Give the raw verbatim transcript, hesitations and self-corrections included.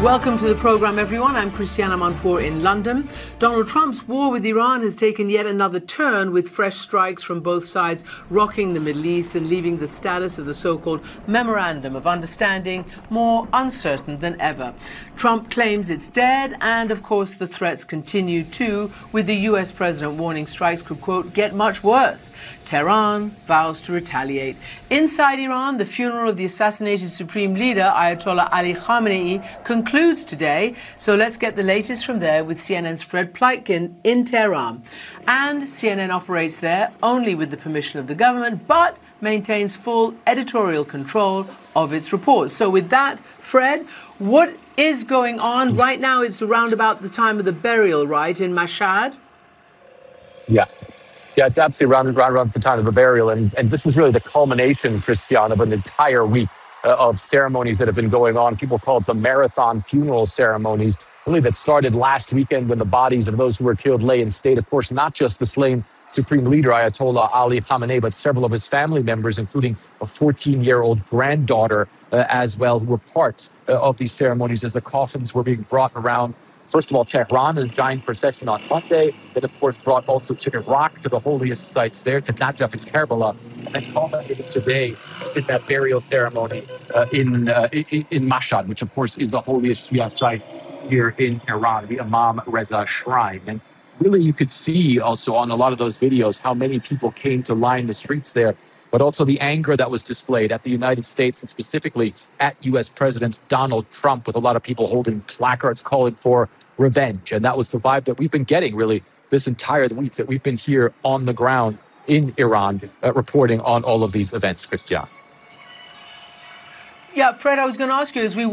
Welcome to the program, everyone. I'm Christiana Manpour in London. Donald Trump's war with Iran has taken yet another turn, with fresh strikes from both sides rocking the Middle East and leaving the status of the so-called Memorandum of Understanding more uncertain than ever. Trump claims it's dead, and of course the threats continue too, with the U S president warning strikes could, quote, get much worse. Tehran vows to retaliate. Inside Iran, the funeral of the assassinated supreme leader, Ayatollah Ali Khamenei, concludes today. So let's get the latest from there with C N N's Fred Pleitgen in Tehran. And C N N operates there only with the permission of the government, but maintains full editorial control of its reports. So with that, Fred, what is going on? Right now, it's around about the time of the burial, right, in Mashhad? Yeah. Yeah, it's absolutely around, around, around the time of the burial. And, and this is really the culmination, Christian, of an entire week uh, of ceremonies that have been going on. People call it the marathon funeral ceremonies, really that started last weekend when the bodies of those who were killed lay in state. Of course, not just the slain Supreme Leader, Ayatollah Ali Khamenei, but several of his family members, including a fourteen-year-old granddaughter uh, as well, who were part uh, of these ceremonies as the coffins were being brought around. First of all, Tehran, a giant procession on Monday, that of course brought also to Iraq, to the holiest sites there, to Najaf and Karbala, and then culminated today in that burial ceremony uh, in, uh, in in Mashhad, which of course is the holiest Shia site here in Iran, the Imam Reza Shrine. And really you could see also on a lot of those videos how many people came to line the streets there, but also the anger that was displayed at the United States and specifically at U S President Donald Trump, with a lot of people holding placards calling for revenge. And that was the vibe that we've been getting really this entire week that we've been here on the ground in Iran uh, reporting on all of these events, Christian. Yeah, Fred, I was going to ask you, as we